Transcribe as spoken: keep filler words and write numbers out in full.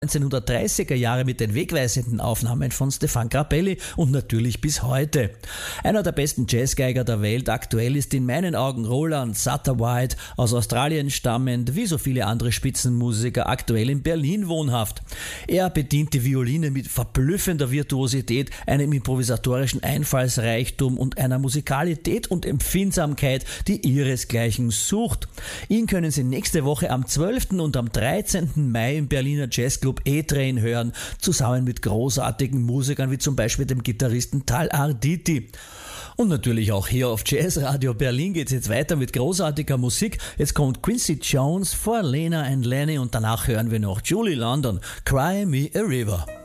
neunzehnhundertdreißiger Jahre mit den wegweisenden Aufnahmen von Stéphane Grappelli und natürlich bis heute. Einer der besten Jazzgeiger der Welt aktuell ist in meinen Augen Roland Satterwhite, aus Australien stammend, wie so viele andere Spitzenmusiker aktuell in Berlin wohnhaft. Er bedient die Violine mit verblüffender Virtuosität, einem improvisatorischen Einfallsreichtum und einer Musikalität und Empfindsamkeit, die ihresgleichen sucht. Ihn können Sie nächste Woche am zwölften und am dreizehnten Mai im Berliner Jazzclub A-Train hören, zusammen mit großartigen Musikern wie zum Beispiel dem Gitarristen Tal Arditi. Und natürlich auch hier auf Jazzradio Berlin geht es jetzt weiter mit großartiger Musik. Jetzt kommt Quincy Jones vor Lena and Lenny und danach hören wir noch Julie London, Cry Me a River.